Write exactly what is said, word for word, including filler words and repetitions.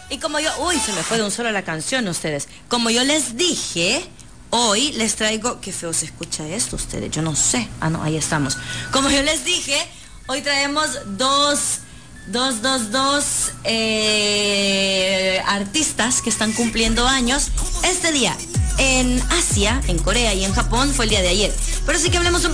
Y como yo, uy, se me fue de un solo la canción ustedes. Como yo les dije, hoy les traigo, qué feo se escucha esto ustedes, yo no sé. Ah, no, ahí estamos. Como yo les dije, hoy traemos dos, dos, dos, dos eh, artistas que están cumpliendo años este día. En Asia, en Corea y en Japón fue el día de ayer. Pero sí que hablemos un